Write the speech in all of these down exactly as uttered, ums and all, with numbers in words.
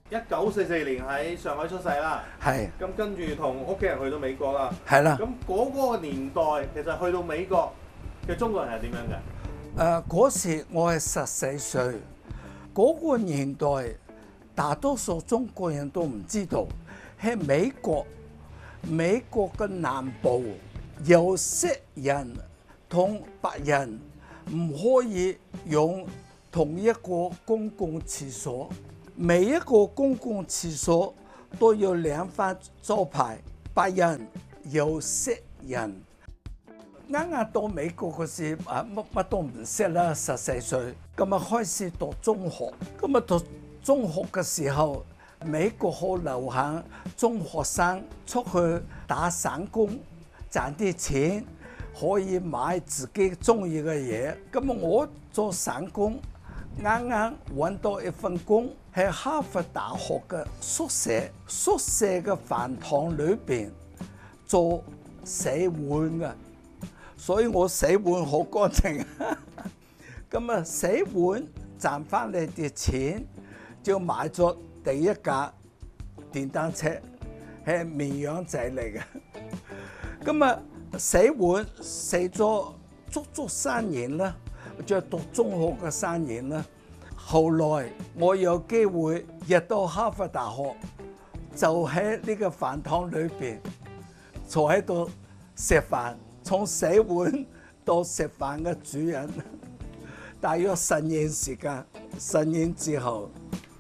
一九四四年喺上海出世啦， 係咁跟住同屋企人去到美國啦。 係啦。 咁嗰個年代其實去到美國嘅中國人係點樣嘅？ 誒嗰時我係十四歲，嗰個年代大多數中國人都唔知道，喺美國美國嘅南部有色人同白人唔可以用同一個公共廁所，每一個公共廁所都有兩塊招牌，白人有色人。啱啱到美國嗰時啊，乜乜都唔識啦，十四歲，咁啊開始讀中學，咁啊讀中學嘅時候，美國好流行中學生出去打散工，賺啲錢可以買自己中意嘅嘢。咁啊我做散工，啱啱揾到一份工，喺哈佛大學嘅宿舍，宿舍嘅飯堂裏邊做洗碗嘅。所以我洗碗好乾淨，咁啊洗碗賺翻嚟啲錢，就買咗第一架電單車，係綿羊仔嚟嘅。咁啊洗碗洗咗足足三年啦，就讀中學嘅三年啦。後來我有機會入到哈佛大學，就喺呢個飯堂裏邊坐喺度食飯。從洗碗到食飯嘅主人，大約十年時間，十年之後，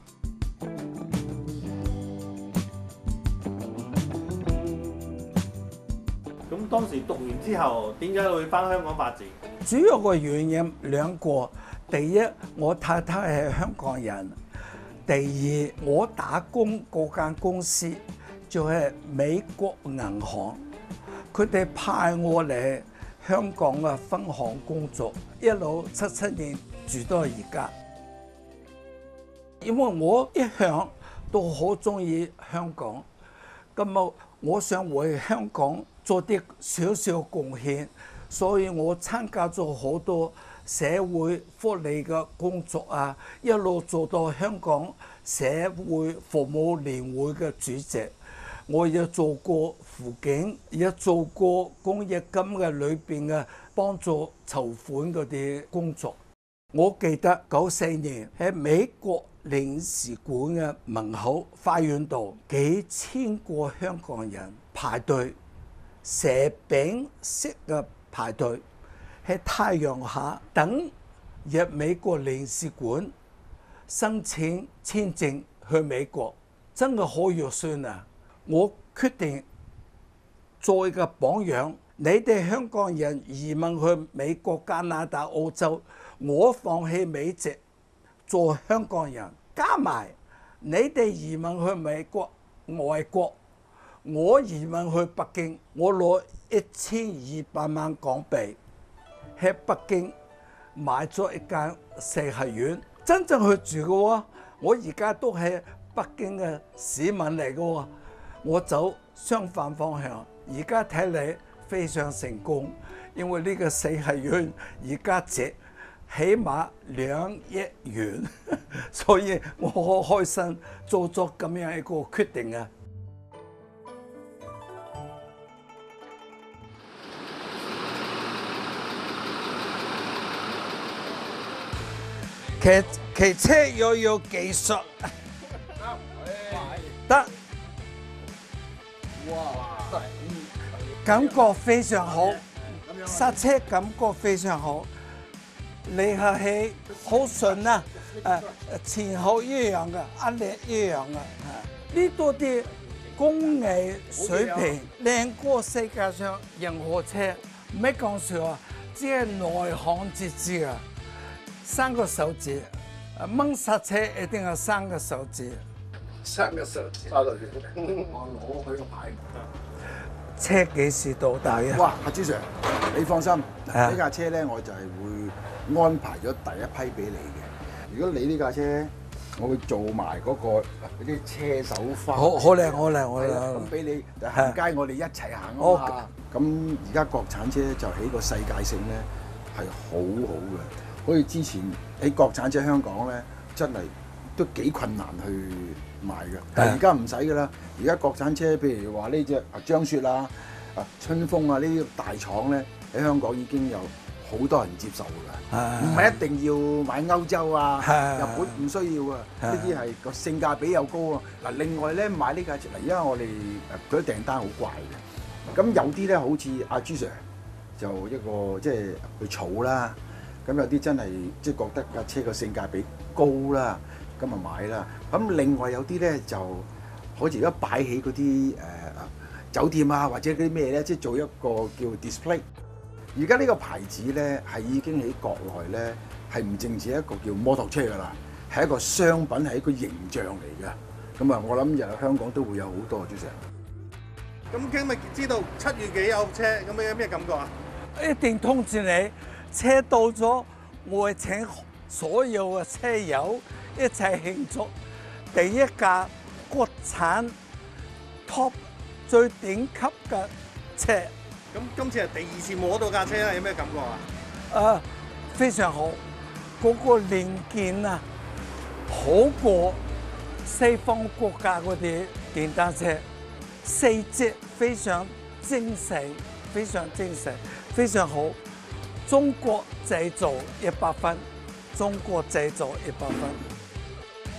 咁當時讀完之後，點解會翻香港發展？ 主要個原因兩個，第一我太太係香港人，第二我打工嗰間公司就係美國銀行。佢哋派我嚟香港嘅分行工作，一路七七年住到而家。因為我一向都好中意香港，咁啊，我想為香港做啲少少貢獻，所以我參加咗好多社會福利嘅工作啊，一路做到香港社會服務聯會嘅主席。我有做過輔警，有做過公益金嘅裏邊嘅幫助籌款嗰啲工作。我記得九四年喺美國領事館嘅門口花園度，幾千個香港人排隊，蛇餅式嘅排隊，喺太陽下等入美國領事館申請簽證去美國，真係好肉酸啊！我決定做一個榜樣，你哋香港人移民去美國、加拿大、澳洲，我放棄美籍做香港人，加埋你哋移民去美國、外國，我移民去北京，我攞一千二百萬港幣喺北京買咗一間四合院，真正去住嘅喎。我而家都係北京嘅市民嚟嘅喎。我走相反方向，而家睇嚟非常成功，因為呢個四合院而家值起碼兩億元，所以我好開心做咗咁樣一個決定啊！騎騎車要有技術，得。哇！感覺非常好，剎車感覺非常好，離合器好順啊！誒前後一樣嘅，壓力一樣嘅。呢度啲工藝水平靚過世界上任何車，唔係講笑啊！只係內行至知啊！三個手指，掹剎車一定係三個手指。三個手指，我攞佢個牌。車幾時到達嘅？ 哇！阿朱 Sir，你放心，呢架車咧我就係會安排咗第一批俾你嘅。如果你呢架車，我會做埋嗰個嗰啲車手花。 好好靚，好靚，好靚。 咁俾你行街，我哋一齊行啊嘛。咁而家國產車就喺個世界性咧係好好嘅，好似之前喺國產車香港咧真係都幾困難去賣嘅。但係而家唔使㗎啦，而家國產車譬如話呢隻啊張雪啊、啊春風啊呢啲大廠咧喺香港已經有好多人接受㗎啦，唔係一定要買歐洲啊、日本唔需要啊，呢啲係個性價比又高啊。嗱，另外咧買呢架車，嗱而家我哋誒嗰啲訂單好怪嘅，咁有啲咧好似阿朱 Sir 就一個即係去儲啦，咁有啲真係即係覺得架車個性價比高啦，咁啊買啦。咁另外有啲咧就好似而家擺起嗰啲誒酒店啊或者嗰啲咩咧，即係做一個叫 display。而家呢個牌子咧係已經喺國內咧係唔淨止一個叫摩托車㗎啦，係一個商品，係一個形象嚟嘅。咁啊，我諗日香港都會有好多朱 Sir。 咁今日知道七月幾有車，咁你有咩感覺啊？ 一定通知你，車到咗，我會請所有嘅車友一齊慶祝第一架國產 top 最頂級嘅車。 咁今次係第二次摸到架車啦，有咩感覺啊？ 啊，非常好，嗰個零件啊，好過西方國家嗰啲電單車，細節非常精細，非常精細，非常好。中國製造一百分，中國製造一百分。